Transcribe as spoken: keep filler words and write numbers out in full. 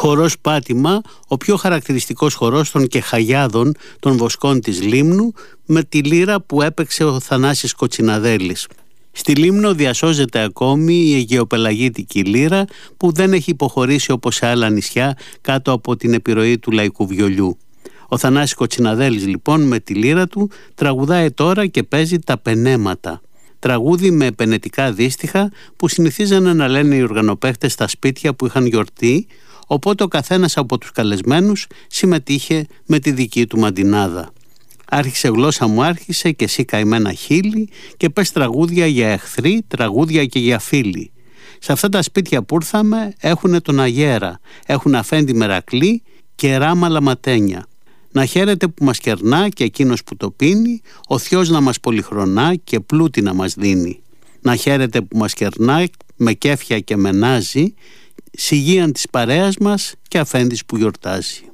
Χορός Πάτημα, ο πιο χαρακτηριστικός χορός των Κεχαγιάδων των Βοσκών της Λίμνου, με τη λύρα που έπαιξε ο Θανάσης Κοτσιναδέλης. Στη Λίμνο διασώζεται ακόμη η αιγαιοπελαγίτικη λύρα που δεν έχει υποχωρήσει όπως σε άλλα νησιά κάτω από την επιρροή του λαϊκού βιολιού. Ο Θανάσης Κοτσιναδέλης λοιπόν με τη λύρα του τραγουδάει τώρα και παίζει τα πενέματα. Τραγούδι με πενετικά δύστιχα που συνηθίζανε να λένε οι οργανοπαίχτες στα σπίτια που είχαν γιορτή, οπότε ο καθένας από τους καλεσμένους συμμετείχε με τη δική του μαντινάδα. Άρχισε γλώσσα μου άρχισε και εσύ καημένα χείλη και πες τραγούδια για εχθροί, τραγούδια και για φίλοι. Σε αυτά τα σπίτια που ήρθαμε έχουνε τον αγέρα, έχουν αφέντη Μερακλή και ράμα λαματένια. Να χαίρετε που μας κερνά και εκείνος που το πίνει, ο Θειός να μας πολυχρονά και πλούτη να μας δίνει. Να χαίρετε που μας κερνά με κέφια και με νάζι, σιγίαν της παρέας μας και αφέντης που γιορτάζει.